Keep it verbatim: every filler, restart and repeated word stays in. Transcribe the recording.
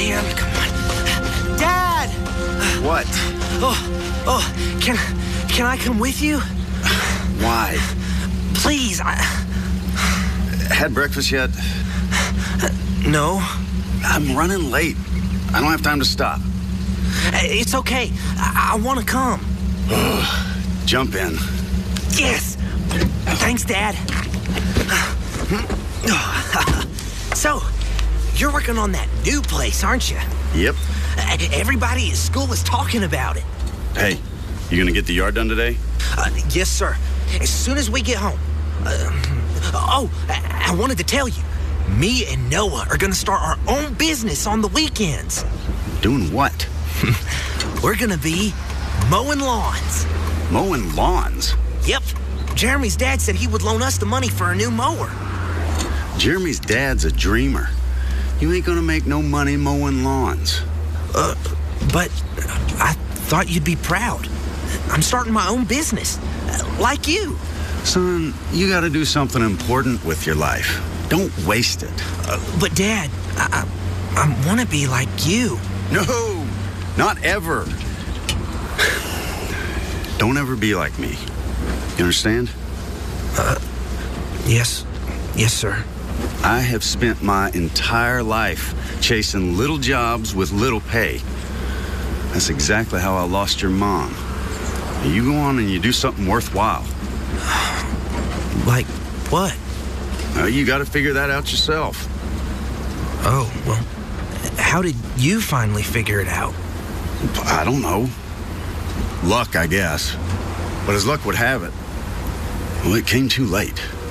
hand. Come on. Dad! What? Oh, oh, can, can I come with you? Why? Please, I... Had breakfast yet? No. I'm running late. I don't have time to stop. It's okay. I, I want to come. Jump in. Yes. Thanks, Dad. So, you're working on that new place, aren't you? Yep. Everybody at school is talking about it. Hey, you gonna get the yard done today? Uh, yes, sir. As soon as we get home. Uh, oh, I, I wanted to tell you. Me and Noah are gonna start our own business on the weekends. Doing what? We're gonna be mowing lawns. Mowing lawns? Yep. Jeremy's dad said he would loan us the money for a new mower. Jeremy's dad's a dreamer. You ain't gonna make no money mowing lawns. Uh, but I thought you'd be proud. I'm starting my own business, like you. Son, you gotta do something important with your life. Don't waste it. Uh, but, Dad, I, I, I want to be like you. No, not ever. Don't ever be like me. You understand? Uh, yes. Yes, sir. I have spent my entire life chasing little jobs with little pay. That's exactly how I lost your mom. You go on and you do something worthwhile. Like what? Uh, you got to figure that out yourself. Oh, well, how did you finally figure it out? I don't know. Luck, I guess. But as luck would have it, well, it came too late.